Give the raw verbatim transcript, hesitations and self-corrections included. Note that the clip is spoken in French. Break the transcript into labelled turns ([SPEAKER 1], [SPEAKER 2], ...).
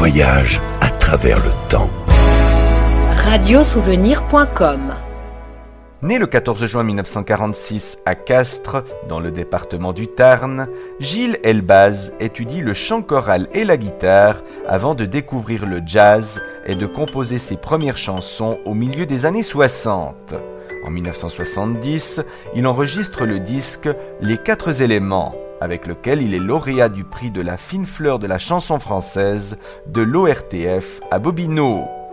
[SPEAKER 1] voyage à travers le temps.
[SPEAKER 2] radiosouvenir point com.
[SPEAKER 3] Né le quatorze juin mille neuf cent quarante-six à Castres, dans le département du Tarn, Gilles Elbaz étudie le chant choral et la guitare avant de découvrir le jazz et de composer ses premières chansons au milieu des années soixante. En mille neuf cent soixante-dix, il enregistre le disque Les Quatre Éléments, avec lequel il est lauréat du prix de la fine fleur de la chanson française de l'O R T F à Bobino.